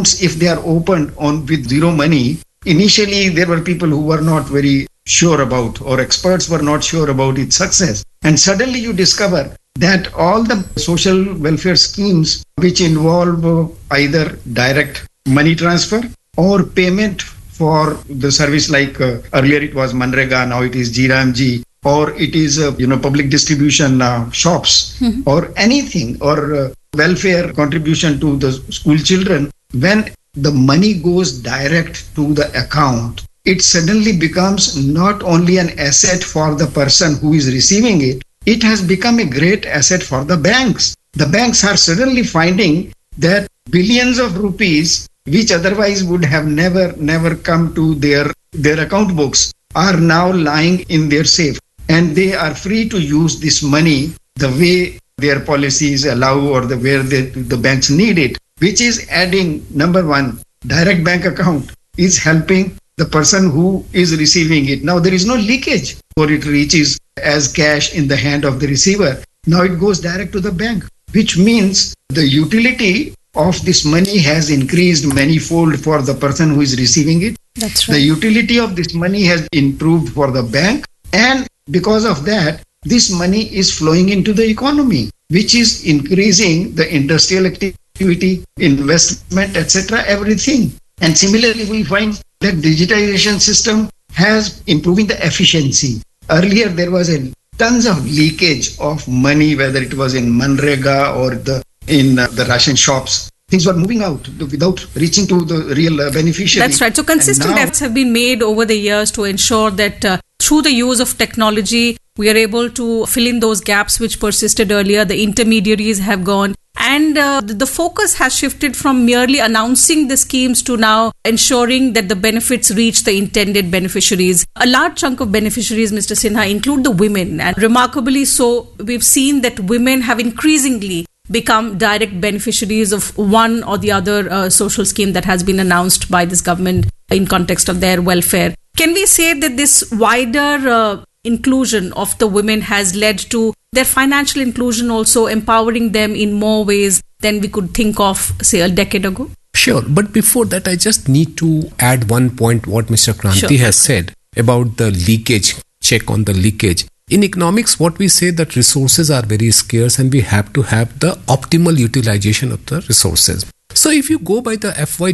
accounts, if they are opened on with zero money, initially there were people who were not very sure about, or experts were not sure about its success. And suddenly you discover that all the social welfare schemes which involve either direct money transfer or payment for the service, like earlier it was Manrega, now it is GRAMG, or it is public distribution shops, or anything, or welfare contribution to the school children, when the money goes direct to the account, it suddenly becomes not only an asset for the person who is receiving it, it has become a great asset for the banks. The banks are suddenly finding that billions of rupees, which otherwise would have never come to their account books, are now lying in their safe. And they are free to use this money the way their policies allow, or the way the banks need it, which is adding, number one, direct bank account is helping the person who is receiving it. Now there is no leakage, or it reaches as cash in the hand of the receiver. Now it goes direct to the bank, which means the utility of this money has increased manyfold for the person who is receiving it. That's right. The utility of this money has improved for the bank, and because of that, this money is flowing into the economy, which is increasing the industrial activity, investment, etc., everything. And similarly, we find that digitization system has improving the efficiency. Earlier, there was tons of leakage of money, whether it was in Manrega or in the ration shops. Things were moving out without reaching to the real beneficiary. That's right. So consistent efforts have been made over the years to ensure that through the use of technology, we are able to fill in those gaps which persisted earlier. The intermediaries have gone. And the focus has shifted from merely announcing the schemes to now ensuring that the benefits reach the intended beneficiaries. A large chunk of beneficiaries, Mr. Sinha, include the women. And remarkably so, we've seen that women have increasingly become direct beneficiaries of one or the other social scheme that has been announced by this government in context of their welfare. Can we say that this wider inclusion of the women has led to their financial inclusion, also empowering them in more ways than we could think of, say, a decade ago? Sure. But before that, I just need to add one point what Mr. Kranti has said about the leakage, check on the leakage. In economics, what we say that resources are very scarce and we have to have the optimal utilization of the resources. So if you go by the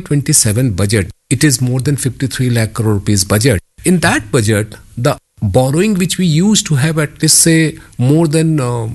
FY27 budget, it is more than 53 lakh crore rupees budget. In that budget, the borrowing which we used to have at least say more than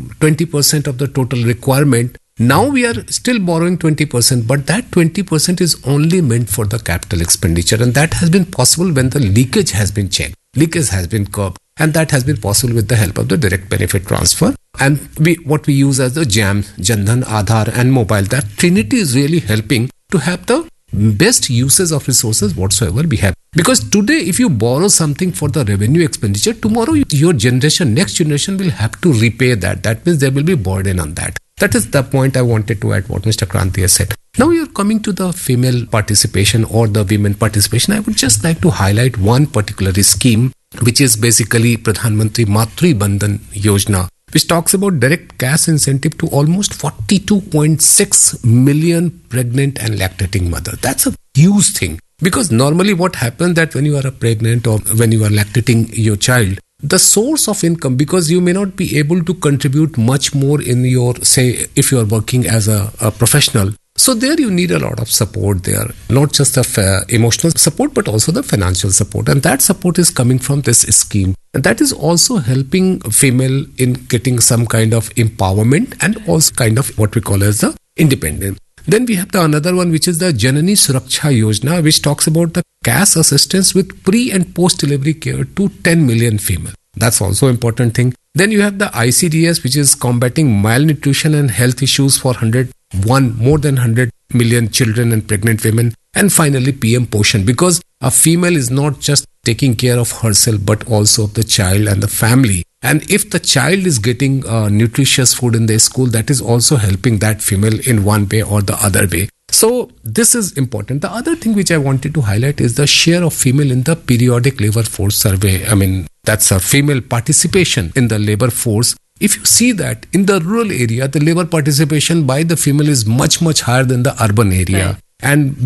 20% of the total requirement, now we are still borrowing 20%, but that 20% is only meant for the capital expenditure, and that has been possible when the leakage has been checked, leakage has been curbed, and that has been possible with the help of the direct benefit transfer and what we use as the JAM, Jan Dhan, Aadhaar and mobile. That trinity is really helping to have the best uses of resources whatsoever we have. Because today, if you borrow something for the revenue expenditure, tomorrow your generation, next generation will have to repay that. That means there will be burden on that. That is the point I wanted to add what Mr. Kranti has said. Now we are coming to the female participation or the women participation. I would just like to highlight one particular scheme, which is basically Pradhan Mantri Matri Bandhan Yojana, which talks about direct cash incentive to almost 42.6 million pregnant and lactating mothers. That's a huge thing. Because normally what happens that when you are pregnant or when you are lactating your child, the source of income, because you may not be able to contribute much more in your, say, if you are working as a professional. So there you need a lot of support there, not just the emotional support, but also the financial support. And that support is coming from this scheme. And that is also helping female in getting some kind of empowerment and also kind of what we call as the independence. Then we have the another one, which is the Janani Suraksha Yojana, which talks about the cash assistance with pre and post delivery care to 10 million female. That's also an important thing. Then you have the ICDS, which is combating malnutrition and health issues for more than 100 million children and pregnant women. And finally, PM Poshan, because a female is not just taking care of herself, but also of the child and the family. And if the child is getting nutritious food in their school, that is also helping that female in one way or the other way. So this is important. The other thing which I wanted to highlight is the share of female in the periodic labor force survey. I mean, that's a female participation in the labor force. If you see that in the rural area, the labor participation by the female is much, much higher than the urban area. Right. And